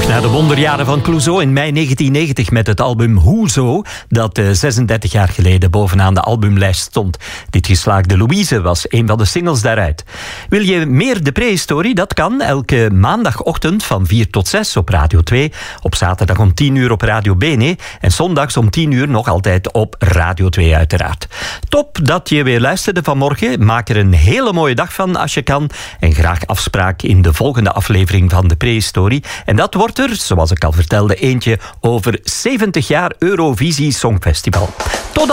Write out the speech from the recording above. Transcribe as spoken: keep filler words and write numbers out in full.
Na de wonderjaren van Clouseau in mei negentien negentig met het album Hoezo, dat uh, zesendertig jaar geleden bovenaan de albumlijst stond. Dit geslaagde Louise was een van de singles daaruit. Wil je meer de prehistorie? Dat kan elke maandagochtend van vier tot zes op Radio twee, op zaterdag om tien uur op Radio Bene en zondags om tien uur nog altijd op Radio twee uiteraard. Top dat je weer luisterde vanmorgen. Maak er een hele mooie dag van als je kan en graag afspraak in de volgende aflevering van de prehistorie. En dat wordt er, zoals ik al vertelde, eentje over zeventig jaar Eurovisie Songfestival. Tot dan!